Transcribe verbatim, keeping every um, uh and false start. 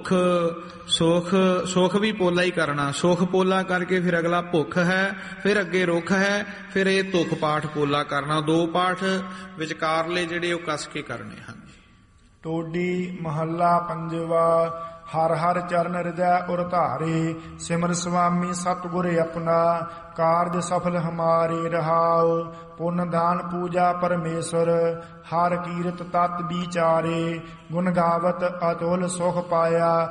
ਸੁਖ ਸੁਖ ਸੁਖ ਵੀ ਪੋਲਾ ਹੀ ਕਰਨਾ, ਸੁਖ ਪੋਲਾ ਕਰਕੇ ਫਿਰ ਅਗਲਾ ਭੁੱਖ ਹੈ, ਫਿਰ ਅੱਗੇ ਰੁੱਖ ਹੈ, ਫਿਰ ਇਹ ਤੁਕ ਪਾਠ ਪੋਲਾ ਕਰਨਾ। ਦੋ ਪਾਠ ਵਿਚਕਾਰਲੇ ਜਿਹੜੇ ਉਹ ਕੱਸ ਕੇ ਕਰਨੇ ਹਨ। ਟੋਡੀ ਮਹੱਲਾ ਪੰਜਵਾ। ਹਰ ਹਰ ਚਰਨ ਹਿਰਦੈ ਉਰ ਧਾਰੇ, ਸਿਮਰ ਸੁਆਮੀ ਸਤਿਗੁਰ ਆਪਣਾ, ਕਾਰਜ ਸਫਲ ਹਮਾਰੇ ਰਹਾਉ। ਪੁੰਨ ਦਾਨ ਪੂਜਾ ਪਰਮੇਸ਼ਰ, ਹਰ ਕੀਰਤ ਤਤ ਵਿਚਾਰੇ, ਗੁਣ ਗਾਵਤ ਅਤੁਲ ਸੁਖ ਪਾਇਆ।